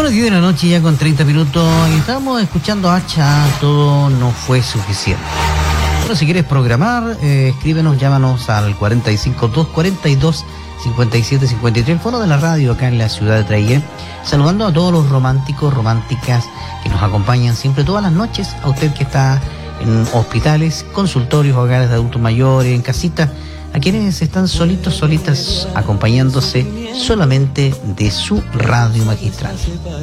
Bueno, 10 de la noche ya con 30 minutos y estamos escuchando Hacha, todo no fue suficiente. Bueno, si quieres programar, escríbenos, llámanos al 45242-5753, el fono de la radio acá en la ciudad de Traiguén. Saludando a todos los románticos, románticas que nos acompañan siempre todas las noches, a usted que está en hospitales, consultorios, hogares de adultos mayores, en casitas, a quienes están solitos, solitas, acompañándose solamente de su radio magistral.